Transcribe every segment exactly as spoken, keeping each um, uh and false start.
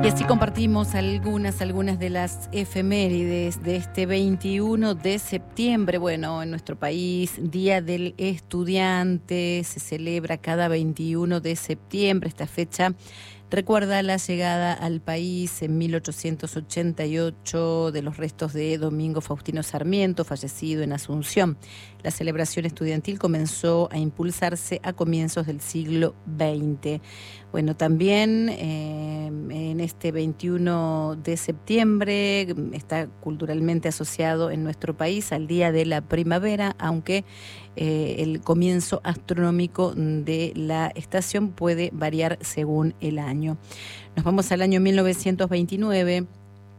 Y así compartimos algunas, algunas de las efemérides de este veintiuno de septiembre. Bueno, en nuestro país, Día del Estudiante, se celebra cada veintiuno de septiembre. Esta fecha recuerda la llegada al país en mil ochocientos ochenta y ocho de los restos de Domingo Faustino Sarmiento, fallecido en Asunción. La celebración estudiantil comenzó a impulsarse a comienzos del siglo veinte. Bueno, también eh, en este veintiuno de septiembre está culturalmente asociado en nuestro país al Día de la Primavera, aunque eh, el comienzo astronómico de la estación puede variar según el año. Nos vamos al año mil novecientos veintinueve.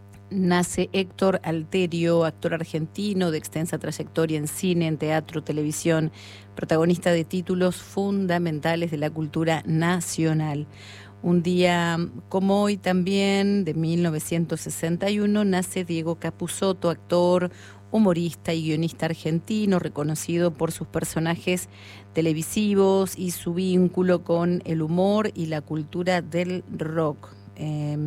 Nace Héctor Alterio, actor argentino de extensa trayectoria en cine, en teatro, televisión, protagonista de títulos fundamentales de la cultura nacional. Un día como hoy también, de mil novecientos sesenta y uno, nace Diego Capusotto, actor, humorista y guionista argentino, reconocido por sus personajes televisivos y su vínculo con el humor y la cultura del rock. Eh,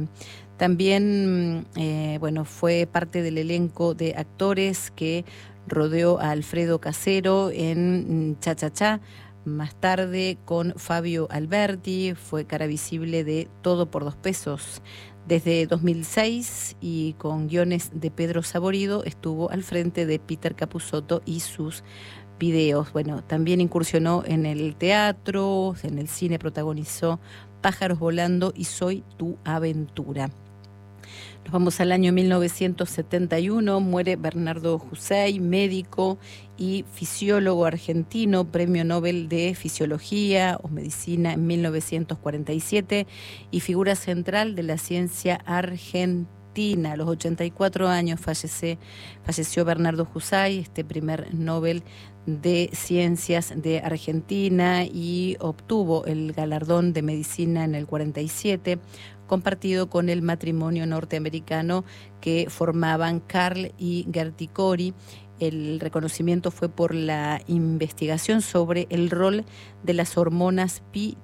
También, eh, bueno, fue parte del elenco de actores que rodeó a Alfredo Casero en Cha Cha Cha. Más tarde, con Fabio Alberti, fue cara visible de Todo por dos pesos. Desde dos mil seis, y con guiones de Pedro Saborido, estuvo al frente de Peter Capusotto y sus videos. Bueno, también incursionó en el teatro, en el cine, protagonizó Pájaros volando y Soy tu aventura. Nos vamos al año mil novecientos setenta y uno, muere Bernardo Hussein, médico y fisiólogo argentino, premio Nobel de Fisiología o Medicina en mil novecientos cuarenta y siete y figura central de la ciencia argentina. A los ochenta y cuatro años fallece, falleció Bernardo Hussein, este primer Nobel de Ciencias de Argentina, y obtuvo el galardón de Medicina en el cuarenta y siete, compartido con el matrimonio norteamericano que formaban Carl y Gerty Cori. El reconocimiento fue por la investigación sobre el rol de las hormonas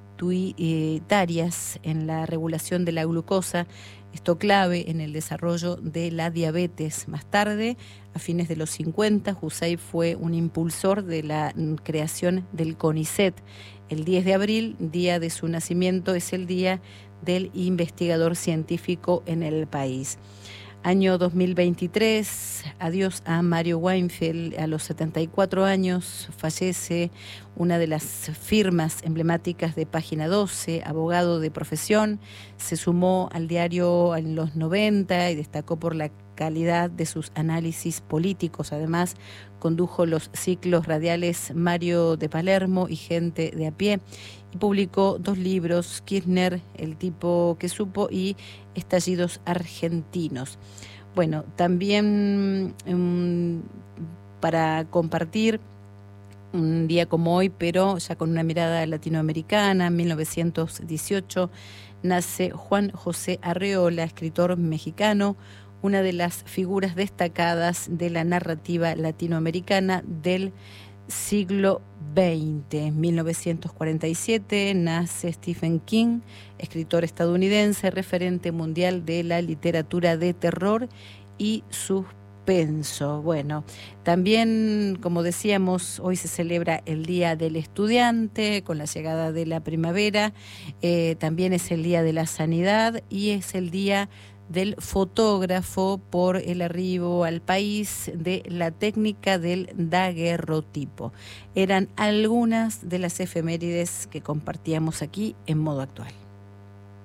pituitarias en la regulación de la glucosa, esto clave en el desarrollo de la diabetes. Más tarde, a fines de los cincuenta, Hussein fue un impulsor de la creación del CONICET. El diez de abril, día de su nacimiento, es el día del investigador científico en el país. Año dos mil veintitrés, adiós a Mario Weinfeld. A los setenta y cuatro años fallece una de las firmas emblemáticas de Página doce, abogado de profesión. Se sumó al diario en los noventa y destacó por la calidad de sus análisis políticos. Además, condujo los ciclos radiales Mario de Palermo y Gente de a pie, y publicó dos libros, Kirchner, El tipo que supo, y Estallidos argentinos. Bueno, también um, para compartir un día como hoy, pero ya con una mirada latinoamericana, en mil novecientos dieciocho nace Juan José Arreola, escritor mexicano, una de las figuras destacadas de la narrativa latinoamericana del siglo veinte. En mil novecientos cuarenta y siete nace Stephen King, escritor estadounidense, referente mundial de la literatura de terror y suspenso. Bueno, también, como decíamos, hoy se celebra el Día del Estudiante con la llegada de la primavera. Eh, también es el Día de la Sanidad y es el Día del fotógrafo por el arribo al país de la técnica del daguerrotipo. Eran algunas de las efemérides que compartíamos aquí en Modo Actual.